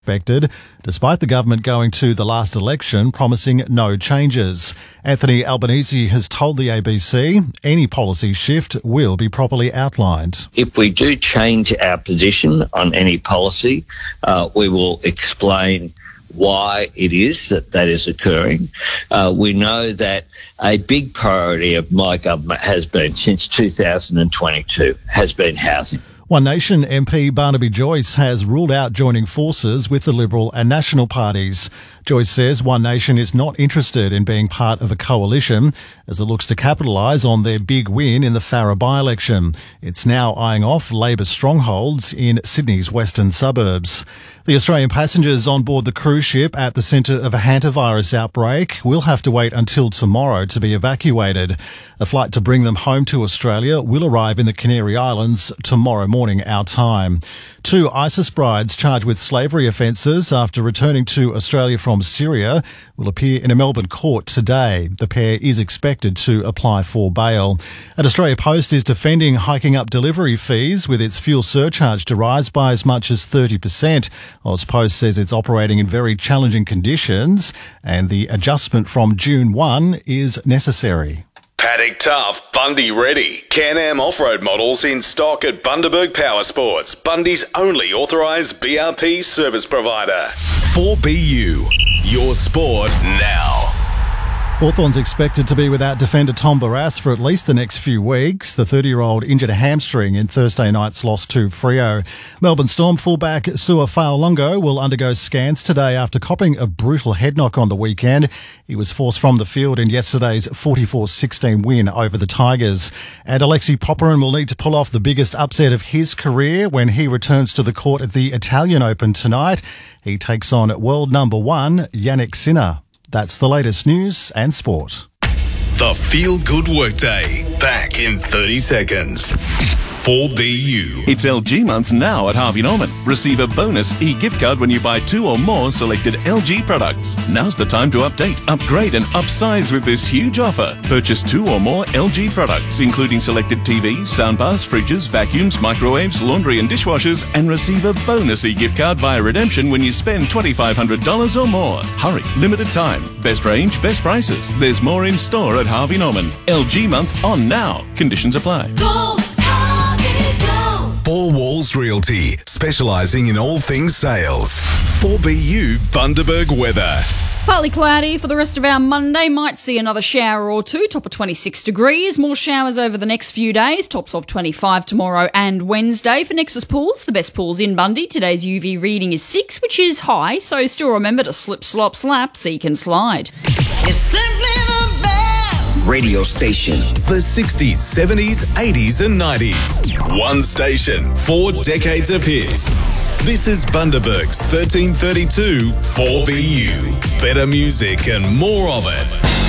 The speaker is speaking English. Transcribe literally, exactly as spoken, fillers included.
expected, despite the government going to the last election promising no changes. Anthony Albanese has told the A B C any policy shift will be properly outlined. If we do change our position on any policy, uh, we will explain why it is that that is occurring. Uh, we know that a big priority of my government has been, since two thousand twenty-two, has been housing. One Nation M P Barnaby Joyce has ruled out joining forces with the Liberal and National parties. Joyce says One Nation is not interested in being part of a coalition as it looks to capitalise on their big win in the Farrer by-election. It's now eyeing off Labor strongholds in Sydney's western suburbs. The Australian passengers on board the cruise ship at the centre of a hantavirus outbreak will have to wait until tomorrow to be evacuated. A flight to bring them home to Australia will arrive in the Canary Islands tomorrow morning our time. Two ISIS brides charged with slavery offences after returning to Australia from Syria will appear in a Melbourne court today. The pair is expected to apply for bail. And Australia Post is defending hiking up delivery fees with its fuel surcharge to rise by as much as thirty percent. AusPost says it's operating in very challenging conditions and the adjustment from June first is necessary. Paddock Tough, Bundy ready. Can-Am off-road models in stock at Bundaberg Power Sports, Bundy's only authorised B R P service provider. four B U, your sport now. Hawthorn's expected to be without defender Tom Barrass for at least the next few weeks. The thirty-year-old injured a hamstring in Thursday night's loss to Freo. Melbourne Storm fullback Sua Fa'alongo will undergo scans today after copping a brutal head knock on the weekend. He was forced from the field in yesterday's forty-four sixteen win over the Tigers. And Alexei Popyrin will need to pull off the biggest upset of his career when he returns to the court at the Italian Open tonight. He takes on world number one Yannick Sinner. That's the latest news and sport. The Feel Good Workday. Back in thirty seconds. four B U. It's L G month now at Harvey Norman. Receive a bonus e-gift card when you buy two or more selected L G products. Now's the time to update, upgrade and upsize with this huge offer. Purchase two or more L G products, including selected T Vs, soundbars, fridges, vacuums, microwaves, laundry and dishwashers, and receive a bonus e-gift card via redemption when you spend twenty-five hundred dollars or more. Hurry, limited time. Best range, best prices. There's more in store at Harvey Norman. L G month on now. Conditions apply. Go, Harvey, go. Four Walls Realty, specialising in all things sales. four B U Bundaberg weather. Partly cloudy for the rest of our Monday. Might see another shower or two. Top of twenty-six degrees. More showers over the next few days. Tops of twenty-five tomorrow and Wednesday. For Nexus Pools, the best pools in Bundy. Today's U V reading is six, which is high. So still remember to slip, slop, slap, seek and slide. It's simply the best Radio station. The sixties, seventies, eighties and nineties. One station, four decades of hits. This is Bundaberg's thirteen thirty-two four B U. Better music and more of it.